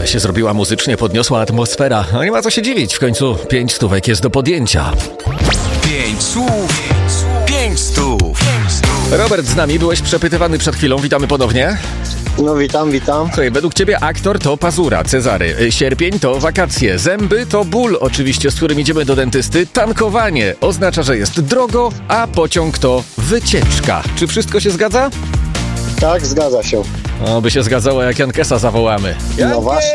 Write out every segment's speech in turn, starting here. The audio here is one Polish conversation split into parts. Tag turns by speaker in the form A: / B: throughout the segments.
A: się zrobiła muzycznie, podniosła atmosfera. No nie ma co się dziwić, w końcu 5 stówek jest do podjęcia.
B: 5 słów, 5 stów.
A: Robert z nami, byłeś przepytywany przed chwilą, witamy ponownie.
C: No witam.
A: Słuchaj, według ciebie aktor to pazura, Cezary, sierpień to wakacje, zęby to ból oczywiście, z którym idziemy do dentysty, tankowanie oznacza, że jest drogo, a pociąg to wycieczka. Czy wszystko się zgadza?
C: Tak, zgadza się.
A: O, by się zgadzało, jak Jankesa zawołamy.
C: No właśnie.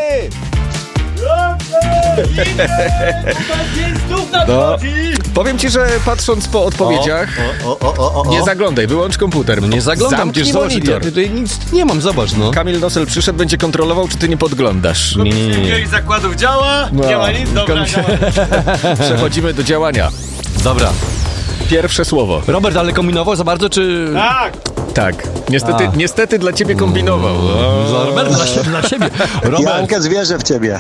A: No, powiem ci, że patrząc po odpowiedziach, nie zaglądaj, wyłącz komputer.
D: No nie zaglądam,
A: Zamknij
D: przecież zobacz,
A: monitor.
D: ja tutaj nic nie mam, zobacz, no.
A: Kamil Nosel przyszedł, będzie kontrolował, czy ty nie podglądasz.
D: Nie.
E: Zakładów działa, nie ma nic, dobra.
A: Przechodzimy do działania.
D: Dobra.
A: Pierwsze słowo.
D: Robert, ale kombinował za bardzo, czy...
E: Tak,
A: Tak, niestety dla ciebie kombinował.
D: Za Roberta, dla siebie. Robert.
C: Jankę zwierzę w ciebie.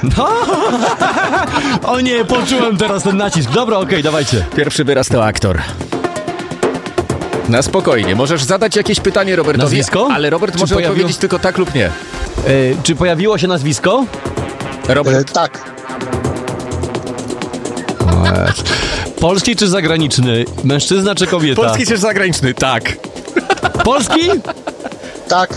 D: O nie, poczułem teraz ten nacisk. Dobra, okej, dawajcie.
A: Pierwszy wyraz to aktor. Na spokojnie, możesz zadać jakieś pytanie Robertowi,
D: Nazwisko?
A: ale Robert
D: Czy
A: może
D: pojawiło-
A: odpowiedzieć tylko tak lub nie.
D: Czy pojawiło się nazwisko?
A: Robert,
C: Tak.
D: Polski czy zagraniczny? Mężczyzna czy kobieta?
A: polski czy zagraniczny? Tak.
D: Polski?
C: Tak.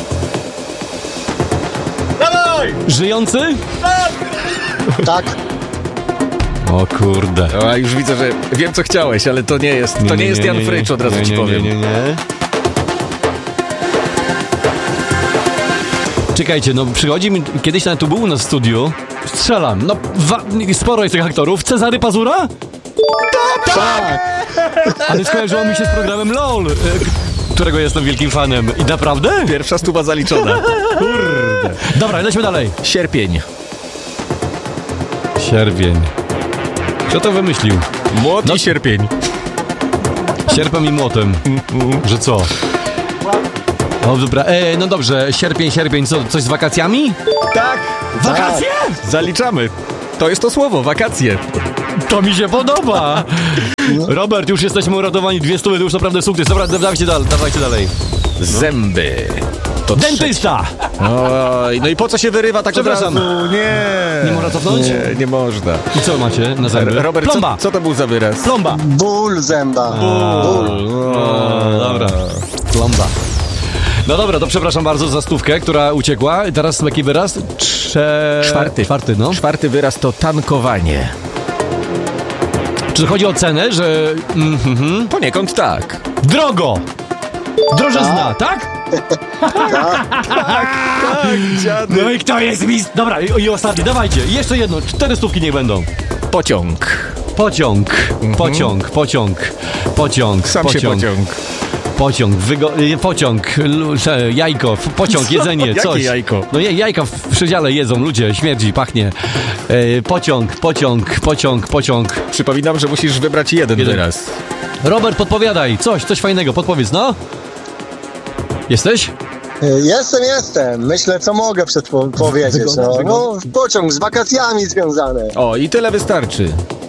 E: dawaj!
D: Żyjący?
C: Tak.
D: O kurde.
A: A już widzę, że wiem co chciałeś, ale to nie jest Jan Frycz, od razu ci powiem.
D: Nie. Czekajcie, no przychodzi mi, kiedyś nawet tu był u nas w studiu, strzelam, no sporo jest tych aktorów. Cezary Pazura?
C: Tak.
D: Ale skojarzyło mi się z programem LOL, którego jestem wielkim fanem. I naprawdę?
A: Pierwsza stuwa zaliczona.
D: Kurde. Dobra, lećmy dalej.
A: Sierpień.
D: Sierpień. Kto to wymyślił?
A: Młot i sierpień.
D: Sierpem i młotem. Że co? No dobra, no dobrze, sierpień, co, coś z wakacjami?
A: Tak.
D: Wakacje?
A: Zaliczamy. To jest to słowo, wakacje.
D: To mi się podoba. Robert, już jesteśmy uratowani, 200, to już naprawdę sukces. Dobra, dawajcie dalej.
A: Zęby. To
D: Dentysta!
A: Oj, no i po co się wyrywa tak od razu?
D: Przepraszam.
A: Nie.
D: Nie można cofnąć?
A: Nie można.
D: I co macie na zęby?
A: Robert,
D: Plomba!
A: co to był za wyraz?
D: Plomba!
C: Ból zęba. Ból.
D: Dobra. Plomba. No dobra, to przepraszam bardzo za stówkę, która uciekła. Teraz jaki wyraz? Czwarty, no.
A: Czwarty wyraz to tankowanie.
D: Czy chodzi o cenę, że...
A: Poniekąd tak.
D: Drogo! Drożyzna, tak?
A: Tak, dziady.
D: No i kto jest mistrz? Dobra, i ostatni, dawajcie. Jeszcze jedno, 4 stówki niech będą.
A: Pociąg.
D: Pociąg.
A: Sam się pociąg.
D: Pociąg, jajko, pociąg, jedzenie,
A: Jakie
D: coś.
A: jajko?
D: No jajka w przedziale jedzą ludzie, śmierdzi, pachnie. Pociąg.
A: Przypominam, że musisz wybrać jeden wyraz.
D: Robert, podpowiadaj, coś fajnego, podpowiedz, no. Jesteś?
C: Jestem. Myślę, co mogę powiedzieć. No, pociąg z wakacjami związane.
A: O, i tyle wystarczy.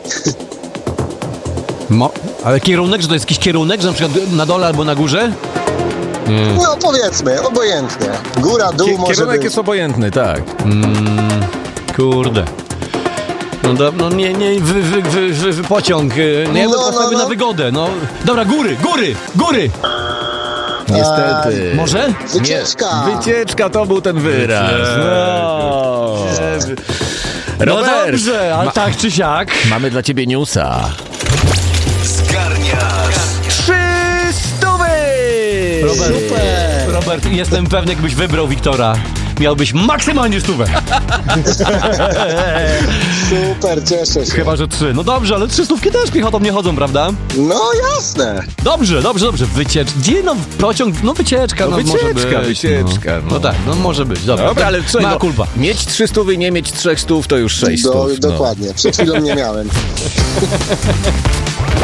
D: Ale kierunek, że to jest jakiś kierunek, że na przykład na dole albo na górze?
C: No powiedzmy, obojętnie. Góra, dół może
A: Kierunek
C: być.
A: jest obojętny, tak.
D: Kurde. No nie, pociąg. No ja bym postawił na wygodę, no. Dobra, góry!
A: Niestety.
D: Może?
C: Wycieczka.
A: Wycieczka to był ten wyraz. No.
D: No
A: Robert,
D: dobrze, ale tak czy siak.
A: mamy dla ciebie newsa.
B: Zgarniasz
A: 300!
D: Robert, jestem pewny, jakbyś wybrał Wiktora, miałbyś maksymalnie 100.
C: Super, cieszę się.
D: Chyba, że 3. No dobrze, ale 300 też piechotą nie chodzą, prawda?
C: No jasne.
D: Dobrze. Gdzie pociąg? Wycieczka.
A: No,
D: może
A: wycieczka,
D: być,
A: wycieczka.
D: No tak, może być.
A: Dobra, ale co?
D: Ma kulpa.
A: Mieć 300 i nie mieć 300 to już 600.
C: Dokładnie. Przed chwilą nie miałem.